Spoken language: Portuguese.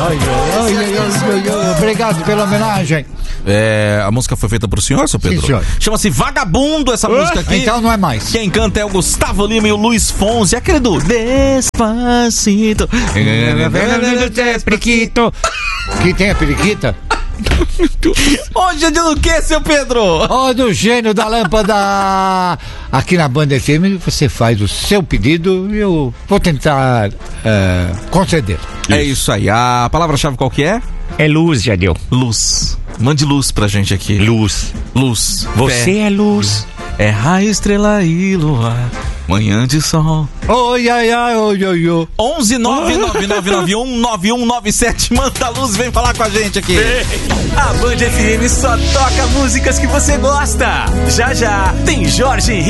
Obrigado pela homenagem. A música foi feita pro senhor, seu Pedro? Sim, senhor. Chama-se Vagabundo, essa música aqui. Então não é mais. Quem canta é o Gustavo Lima e o Luiz Fonsi, aquele do Despacito. Periquito. Que tem a periquita? Hoje é dia do que, seu Pedro? Do gênio da lâmpada. Aqui na Band FM você faz o seu pedido e eu vou tentar conceder. É isso aí. A palavra-chave qual que é? É luz, Jadeu. Luz. Mande luz pra gente aqui. Luz. Luz. Você é luz. É raio, estrela e lua. Manhã de sol. Oi, ai, ai, oi, oi, oi. 11-99991-9197. Manda luz, vem falar com a gente aqui. A Band FM só toca músicas que você gosta. Já já tem Jorge